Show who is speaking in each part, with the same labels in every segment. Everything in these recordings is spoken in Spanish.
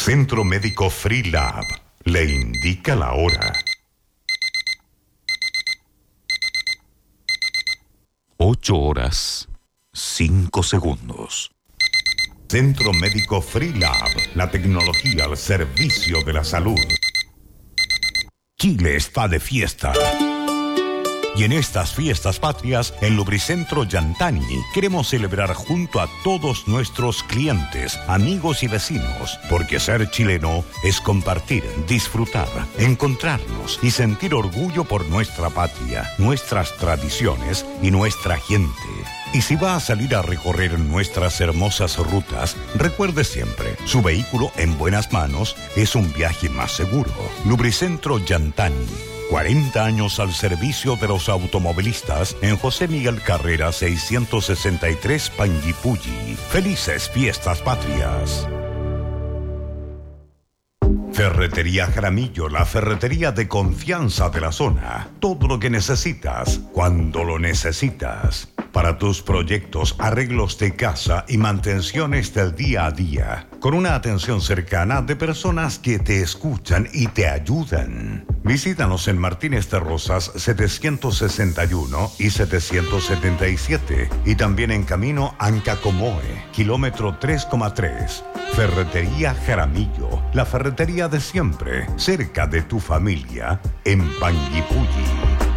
Speaker 1: Centro Médico Freelab le indica la hora.
Speaker 2: 8:05.
Speaker 1: Centro Médico Freelab, la tecnología al servicio de la salud. Chile está de fiesta. Y en estas fiestas patrias, en Lubricentro Yantani, queremos celebrar junto a todos nuestros clientes, amigos y vecinos, porque ser chileno es compartir, disfrutar, encontrarnos y sentir orgullo por nuestra patria, nuestras tradiciones y nuestra gente. Y si va a salir a recorrer nuestras hermosas rutas, recuerde siempre, su vehículo en buenas manos es un viaje más seguro. Lubricentro Yantani. 40 años al servicio de los automovilistas en José Miguel Carrera 663 Panguipulli. ¡Felices fiestas patrias! Ferretería Jaramillo, la ferretería de confianza de la zona. Todo lo que necesitas, cuando lo necesitas. Para tus proyectos, arreglos de casa y mantenciones del día a día. Con una atención cercana de personas que te escuchan y te ayudan. Visítanos en Martínez de Rosas 761 y 777. Y también en Camino Ancacomoe, kilómetro 3,3. Ferretería Jaramillo, la ferretería de siempre, cerca de tu familia, en Panguipulli.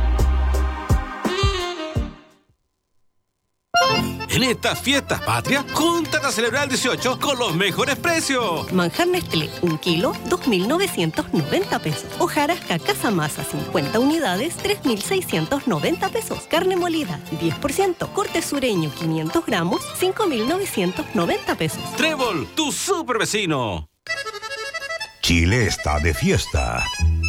Speaker 3: En estas fiestas patrias, júntate a celebrar el 18 con los mejores precios.
Speaker 4: Manjar Nestlé, 1 kilo, 2.990 pesos. Hojarasca Casamasa, 50 unidades, 3.690 pesos. Carne molida, 10%. Corte sureño, 500 gramos, 5.990 pesos.
Speaker 3: Trébol, tu super vecino.
Speaker 1: Chile está de fiesta.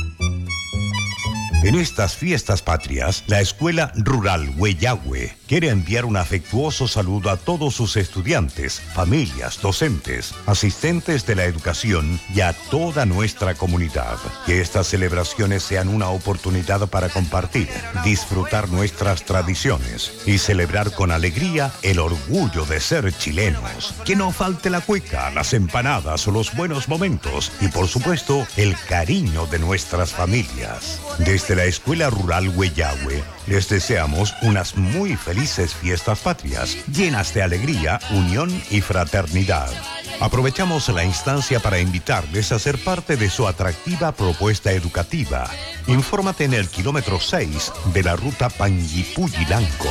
Speaker 1: En estas fiestas patrias, la Escuela Rural Huellahue quiere enviar un afectuoso saludo a todos sus estudiantes, familias, docentes, asistentes de la educación y a toda nuestra comunidad. Que estas celebraciones sean una oportunidad para compartir, disfrutar nuestras tradiciones y celebrar con alegría el orgullo de ser chilenos. Que no falte la cueca, las empanadas o los buenos momentos y, por supuesto, el cariño de nuestras familias. Desde la Escuela Rural Huellahue, les deseamos unas muy felices fiestas patrias, llenas de alegría, unión y fraternidad. Aprovechamos la instancia para invitarles a ser parte de su atractiva propuesta educativa. Infórmate en el kilómetro 6 de la ruta Panguipulli-Lanco.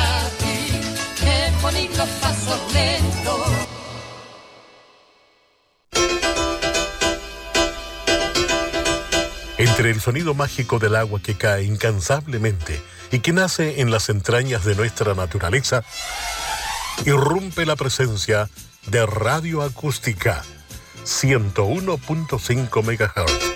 Speaker 5: Entre el sonido mágico del agua que cae incansablemente y que nace en las entrañas de nuestra naturaleza, irrumpe la presencia de Radio Acústica 101.5 MHz.